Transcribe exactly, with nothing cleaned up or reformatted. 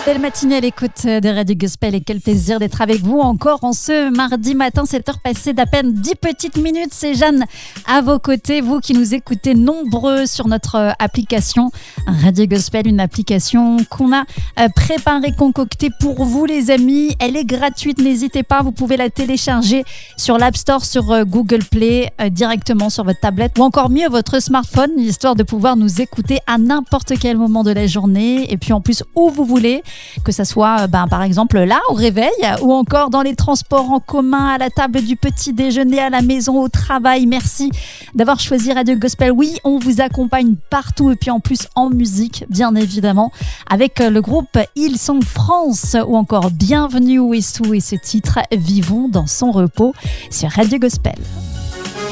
Belle matinée à l'écoute de Radio Gospel et quel plaisir d'être avec vous encore en ce mardi matin, sept heures passées d'à peine dix petites minutes. C'est Jeanne à vos côtés, vous qui nous écoutez nombreux sur notre application Radio Gospel, une application qu'on a préparée, concoctée pour vous les amis. Elle est gratuite, n'hésitez pas, vous pouvez la télécharger sur l'App Store, sur Google Play, directement sur votre tablette ou encore mieux votre smartphone, histoire de pouvoir nous écouter à n'importe quel moment de la journée et puis en plus où vous voulez. Que ça soit ben, par exemple là au réveil ou encore dans les transports en commun, à la table du petit déjeuner, à la maison, au travail. Merci d'avoir choisi Radio Gospel. Oui, on vous accompagne partout et puis en plus en musique, bien évidemment, avec le groupe Hillsong France ou encore Bienvenue Westou et ce titre Vivons dans son repos sur Radio Gospel.